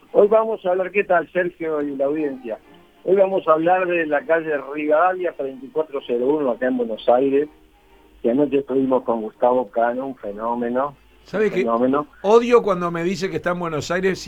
Hoy vamos a hablar, ¿qué tal, Sergio y la audiencia? Hoy vamos a hablar de la calle Rivadavia 3401 acá en Buenos Aires, que anoche estuvimos con Gustavo Cano, un fenómeno, un ¿Sabes qué? fenómeno. Odio cuando me dice que está en Buenos Aires.